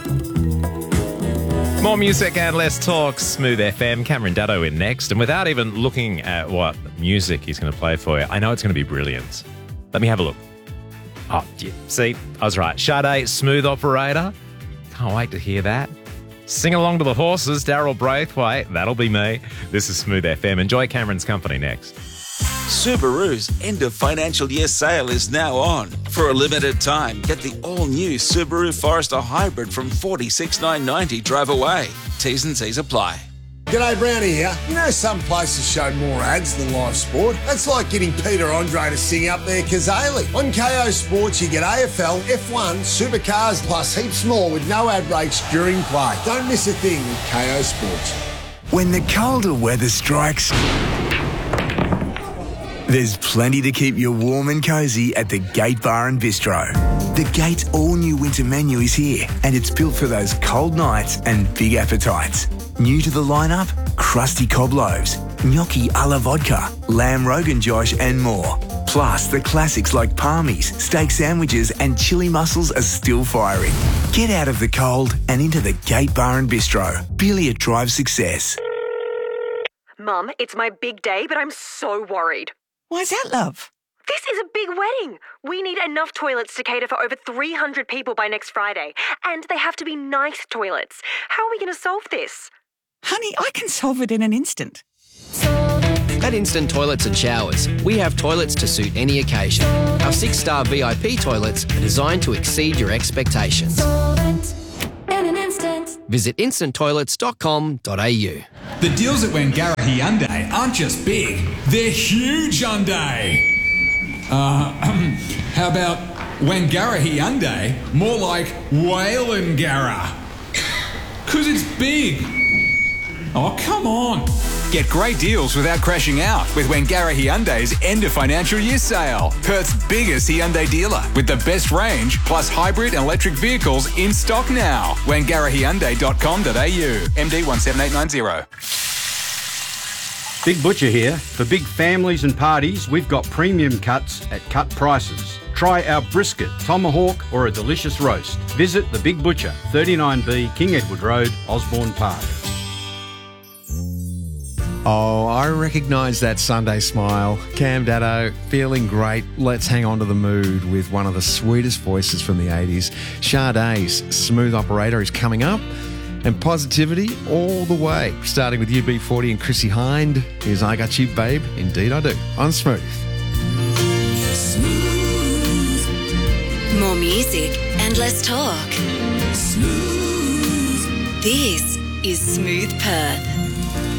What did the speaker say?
More music and less talk. Smooth FM. Cameron Daddo in next. And without even looking at what music he's going to play for you, I know it's going to be brilliant. Let me have a look. Oh, yeah. See, I was right. Sade, Smooth Operator. Can't wait to hear that. Sing along to the horses, Daryl Braithwaite. That'll be me. This is Smooth FM. Enjoy Cameron's company next. Subaru's end of financial year sale is now on. For a limited time, get the all-new Subaru Forester Hybrid from $46,990 drive away. T's and C's apply. G'day, Brownie here. You know some places show more ads than live sport? That's like getting Peter Andre to sing up their Kazali. On KO Sports, you get AFL, F1, supercars, plus heaps more with no ad breaks during play. Don't miss a thing with KO Sports. When the colder weather strikes, there's plenty to keep you warm and cosy at the Gate Bar and Bistro. The Gate's all-new winter menu is here, and it's built for those cold nights and big appetites. New to the lineup, crusty cob loaves, gnocchi a la vodka, lamb rogan josh and more. Plus, the classics like palmies, steak sandwiches and chili mussels are still firing. Get out of the cold and into the Gate Bar and Bistro. Billiard drives success. Mum, it's my big day, but I'm so worried. Why's that, love? This is a big wedding. We need enough toilets to cater for over 300 people by next Friday. And they have to be nice toilets. How are we going to solve this? Honey, I can solve it in an instant. At Instant Toilets and Showers, we have toilets to suit any occasion. Our 6-star VIP toilets are designed to exceed your expectations. Visit instanttoilets.com.au. The deals at Wangara Hyundai aren't just big, they're huge Hyundai. How about Wangara Hyundai? More like Whalengara. 'Cause it's big. Oh, come on. Get great deals without crashing out with Wangara Hyundai's end of financial year sale. Perth's biggest Hyundai dealer with the best range plus hybrid and electric vehicles in stock now. WangaraHyundai.com.au. MD 17890. Big Butcher here. For big families and parties, we've got premium cuts at cut prices. Try our brisket, tomahawk or a delicious roast. Visit The Big Butcher, 39B King Edward Road, Osborne Park. Oh, I recognise that Sunday smile. Cam Daddo, feeling great. Let's hang on to the mood with one of the sweetest voices from the 80s. Sade's Smooth Operator is coming up. And positivity all the way. Starting with UB40 and Chrissy Hind. Here's I Got You, Babe. Indeed I do. On Smooth. Smooth. More music and less talk. Smooth. This is Smooth Perth.